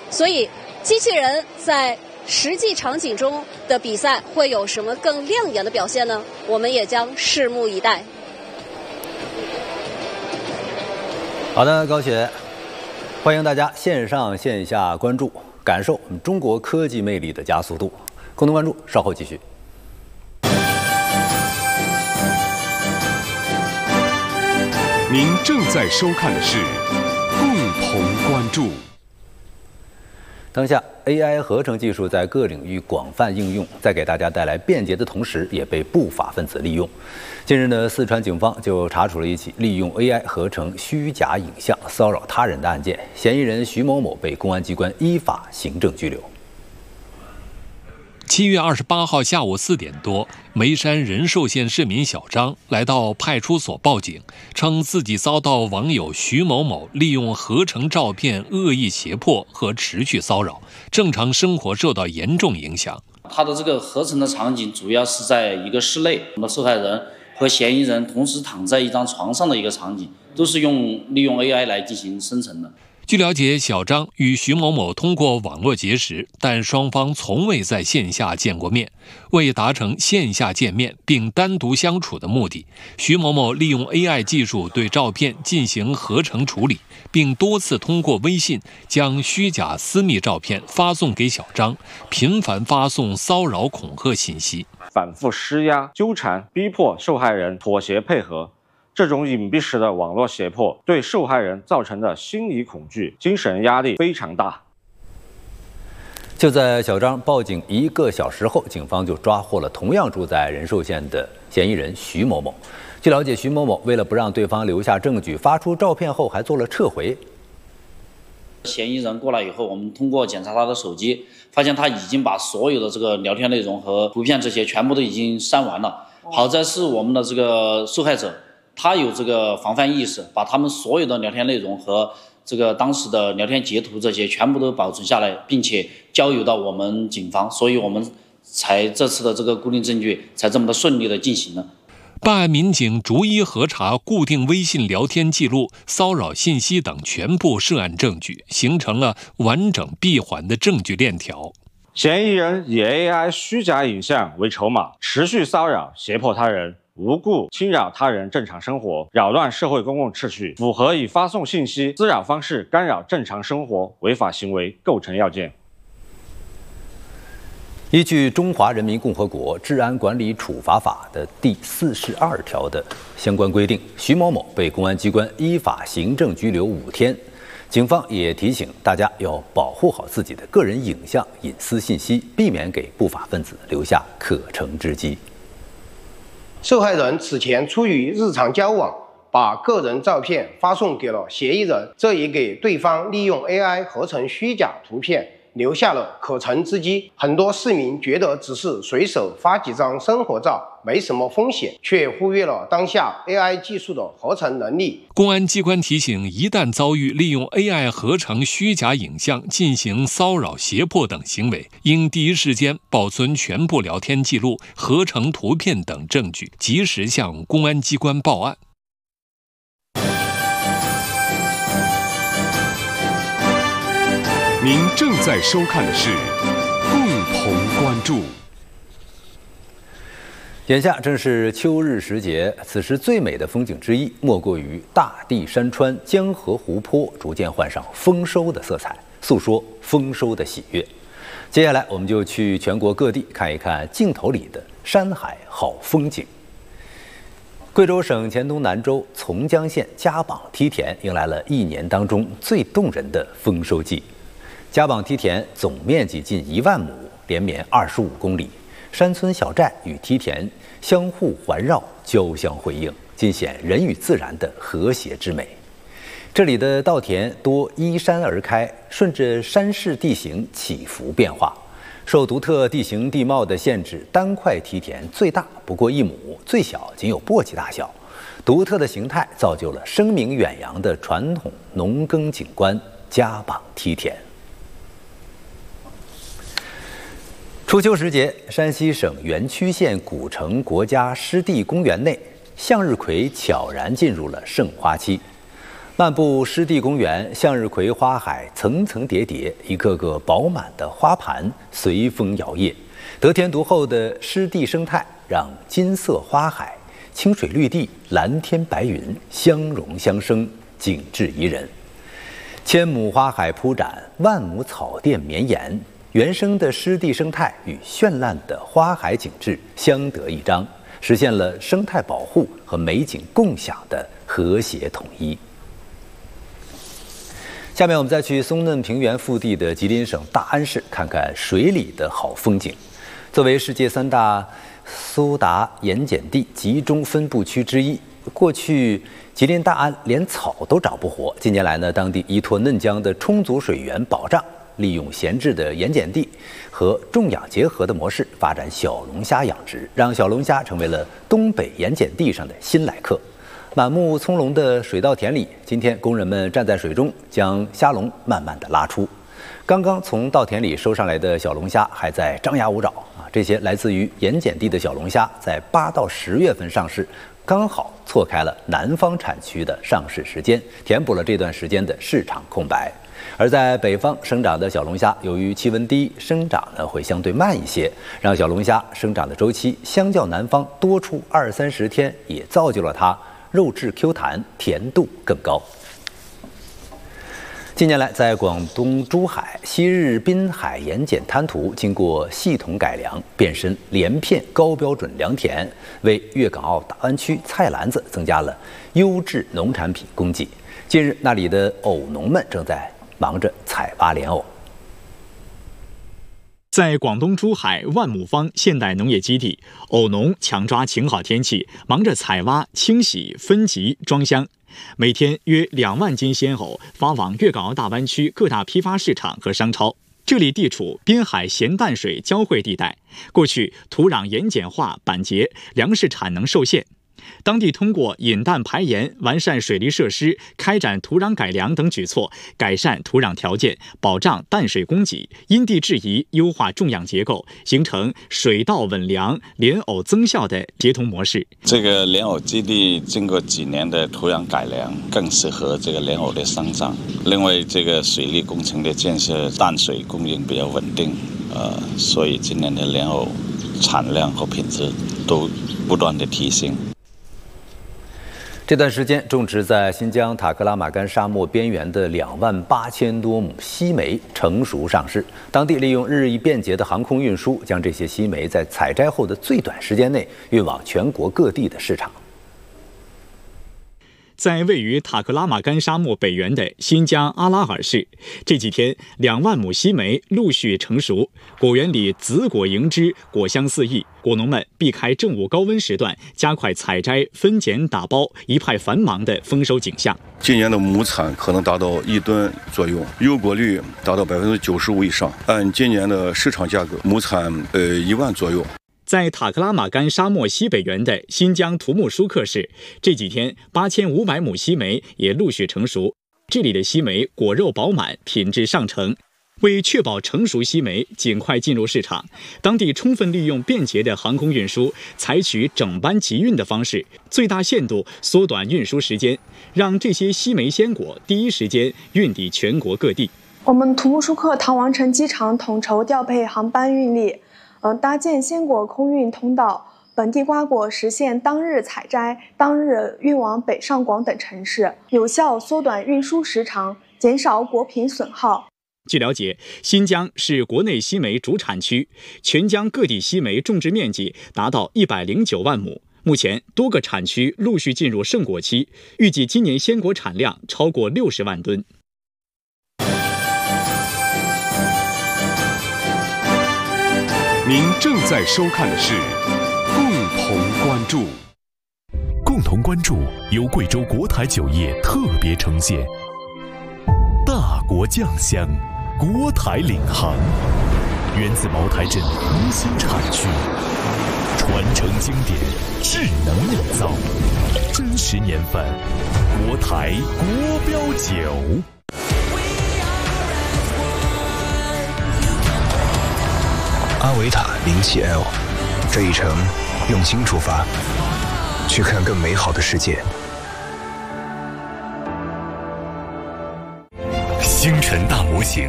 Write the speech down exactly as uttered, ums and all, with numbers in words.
所以，机器人在实际场景中的比赛会有什么更亮眼的表现呢？我们也将拭目以待。 好的，高雪，欢迎大家线上线下关注，感受我们中国科技魅力的加速度。共同关注，稍后继续。 您正在收看的是共同关注。 当下 A I 合成技术在各领域广泛应用，在给大家带来便捷的同时，也被不法分子利用。近日呢，四川警方就查处了一起利用 A I 合成虚假影像骚扰他人的案件，嫌疑人徐某某被公安机关依法行政拘留。 七月二十八号下午四点多，眉山仁寿县市民小张来到派出所报警，称自己遭到网友徐某某利用合成照片恶意胁迫和持续骚扰，正常生活受到严重影响。 他的这个合成的场景主要是在一个室内，我们的受害人和嫌疑人同时躺在一张床上的一个场景，都是用利用 A I 来进行生成的。 据了解，小张与徐某某通过网络结识，但双方从未在线下见过面。为达成线下见面并单独相处的目的，徐某某利用 A I 技术对照片进行合成处理，并多次通过微信将虚假私密照片发送给小张，频繁发送骚扰恐吓信息， 反复施压、纠缠、逼迫受害人妥协配合。这种隐蔽式的网络胁迫对受害人造成的心理恐惧、精神压力非常大。 就在小张报警一个小时后，警方就抓获了同样住在仁寿县的嫌疑人徐某某。据了解，徐某某为了不让对方留下证据，发出照片后还做了撤回。 嫌疑人过来以后，我们通过检查他的手机，发现他已经把所有的这个聊天内容和图片这些全部都已经删完了。好在是我们的这个受害者，他有这个防范意识，把他们所有的聊天内容和这个当时的聊天截图这些全部都保存下来，并且交由到我们警方，所以我们才这次的这个固定证据才这么的顺利的进行了。 办案民警逐一核查固定微信聊天记录、骚扰信息等全部涉案证据，形成了完整闭环的证据链条。 嫌疑人以 A I 虚假影像为筹码，持续骚扰、胁迫他人，无故侵扰他人正常生活，扰乱社会公共秩序，符合以发送信息、滋扰方式干扰正常生活违法行为构成要件。 依据《中华人民共和国治安管理处罚法》的第四十二条的相关规定，徐某某被公安机关依法行政拘留五天。警方也提醒大家要保护好自己的个人影像、隐私信息，避免给不法分子留下可乘之机。 受害人此前出于日常交往，把个人照片发送给了嫌疑人，这也给对方利用 A I 合成虚假图片留下了可乘之机。很多市民觉得只是随手发几张生活照没什么风险，却忽略了当下 A I 技术的合成能力。 公安机关提醒，一旦遭遇利用 A I 合成虚假影像进行骚扰、胁迫等行为，应第一时间保存全部聊天记录、合成图片等证据，及时向公安机关报案。 您正在收看的是共同关注。 眼下正是秋日时节，此时最美的风景之一，莫过于大地山川、江河湖泊逐渐换上丰收的色彩，诉说丰收的喜悦。接下来，我们就去全国各地看一看镜头里的山海好风景。贵州省黔东南州从江县嘉榜梯田迎来了一年当中最动人的丰收季。嘉榜梯田总面积近一万亩，连绵二十五公里，山村小寨与梯田相互环绕，交相辉映，尽显人与自然的和谐之美。这里的稻田多依山而开，顺着山势地形起伏变化。受独特地形地貌的限制，单块梯田最大不过一亩，最小仅有簸箕大小。独特的形态造就了声名远扬的传统农耕景观嘉榜梯田。初秋时节，山西省垣曲县古城国家湿地公园内，向日葵悄然进入了盛花期。 漫步湿地公园，向日葵花海层层叠叠，一个个饱满的花盘随风摇曳。得天独厚的湿地生态，让金色花海、清水绿地、蓝天白云相融相生，景致宜人。千亩花海铺展，万亩草甸绵延，原生的湿地生态与绚烂的花海景致相得益彰，实现了生态保护和美景共享的和谐统一。下面我们再去松嫩平原腹地的吉林省大安市，看看水里的好风景。作为世界三大苏达盐碱地集中分布区之一，过去吉林大安连草都长不活。近年来呢，当地依托嫩江的充足水源保障，利用闲置的盐碱地和种养结合的模式，发展小龙虾养殖，让小龙虾成为了东北盐碱地上的新来客。满目葱茏的水稻田里，今天工人们站在水中，将虾笼慢慢地拉出。刚刚从稻田里收上来的小龙虾还在张牙舞爪啊！这些来自于盐碱地的小龙虾，在八到十月份上市，刚好错开了南方产区的上市时间，填补了这段时间的市场空白。而在北方生长的小龙虾，由于气温低，生长呢会相对慢一些，让小龙虾生长的周期相较南方多出二三十天，也造就了它肉质 Q 弹，甜度更高。近年来，在广东珠海昔日滨海盐碱滩涂经过系统改良，变身连片高标准良田，为粤港澳大湾区菜篮子增加了优质农产品供给。近日，那里的藕农们正在忙着采挖莲藕。 在广东珠海万亩坊现代农业基地，藕农强抓晴好天气，忙着采挖、清洗、分级、装箱。每天约两万斤鲜藕发往粤港澳大湾区各大批发市场和商超。这里地处滨海咸淡水交汇地带，过去土壤盐碱化板结，粮食产能受限。当地通过引淡排盐、完善水利设施、开展土壤改良等举措，改善土壤条件，保障淡水供给，因地制宜优化种养结构，形成水稻稳粮、莲藕增效的协同模式。 这个莲藕基地经过几年的土壤改良，更适合这个莲藕的生长。另外，这个水利工程的建设，淡水供应比较稳定，呃，所以今年的莲藕产量和品质都不断的提升。 这段时间，种植在新疆塔克拉玛干沙漠边缘的两万八千多亩西梅成熟上市。当地利用日益便捷的航空运输，将这些西梅在采摘后的最短时间内运往全国各地的市场。 在位于塔克拉玛干沙漠北缘的新疆阿拉尔市，这几天两万亩西梅陆续成熟，果园里紫果盈枝，果香四溢。果农们避开正午高温时段，加快采摘、分拣、打包，一派繁忙的丰收景象。 今年的亩产可能达到一吨左右，优果率达到百分之九十五以上。按今年的市场价格，亩产呃一万左右。 在塔克拉玛干沙漠西北缘的新疆图木舒克市，这几天八千五百亩西梅也陆续成熟。这里的西梅果肉饱满，品质上乘。为确保成熟西梅尽快进入市场，当地充分利用便捷的航空运输，采取整班集运的方式，最大限度缩短运输时间，让这些西梅鲜果第一时间运抵全国各地。 我们图木舒克唐王城机场统筹调配航班运力，呃，搭建鲜果空运通道，本地瓜果实现当日采摘、当日运往北上广等城市，有效缩短运输时长，减少果品损耗。 据了解，新疆是国内西梅主产区，全疆各地西梅种植面积达到一百零九万亩。目前，多个产区陆续进入盛果期，预计今年鲜果产量超过六十万吨。 您正在收看的是共同关注。 共同关注由贵州国台酒业特别呈现。大国酱香，国台领航，源自茅台镇无心产区，传承经典，智能酿造，真实年份，国台国标酒。 阿维塔零七 L， 这一程用心出发，去看更美好的世界。 星辰大模型